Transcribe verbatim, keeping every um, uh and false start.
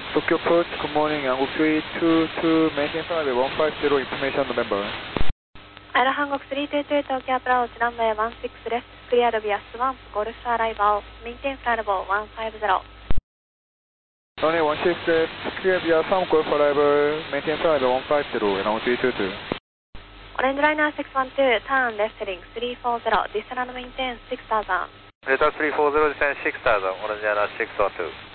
Tokyo Port, good morning. Hanguk three two two, maintain flight one five zero, information November. アイルハンゴクスリーツーツー東京アプローチランウェイワンシックスです。クリアルビアスワンプゴルフアライバー、メインテンフライレボーワンファイブゼロ。 Runway one sixです。クリアビアスワンプゴルフアライバー、メインテンフライレボーワンファイブゼロ、ハンゴクスリーツーツー。 オレンジライナーシックスワンツー、ターンレフトリングスリーフォーゼロ、ディスランドメインテンシックスターザン。 データスリーフォーゼロ、ディセンシックスターザン、オレンジライナーシックスワンツー。